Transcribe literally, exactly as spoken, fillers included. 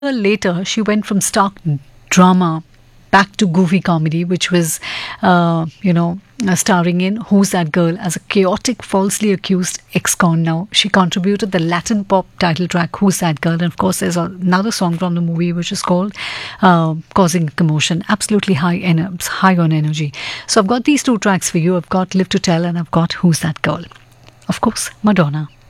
later, she went from stark drama back to goofy comedy, which was, uh, you know, uh, starring in Who's That Girl as a chaotic, falsely accused ex-con. Now, she contributed the Latin pop title track Who's That Girl? And of course, there's another song from the movie which is called uh, Causing Commotion. Absolutely high, ener- high on energy. So I've got these two tracks for you. I've got Live to Tell and I've got Who's That Girl. Of course, Madonna.